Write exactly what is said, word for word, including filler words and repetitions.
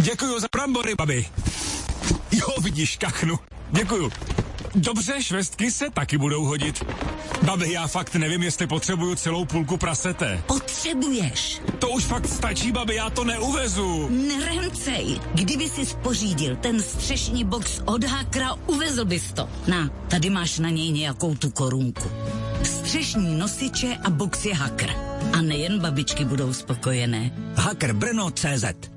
Děkuju za brambory, babi. Jo, vidíš, kachnu. Děkuju. Dobře, švestky se taky budou hodit. Babi, já fakt nevím, jestli potřebuju celou půlku prasete. Potřebuješ. To už fakt stačí, babi, já to neuvezu. Neremcej. Kdyby si spořídil ten střešní box od Hakra, uvezl bys to. Na, tady máš na něj nějakou tu korunku. Střešní nosiče a box je Hakr. A nejen babičky budou spokojené. Hakr Brno tečka cé zet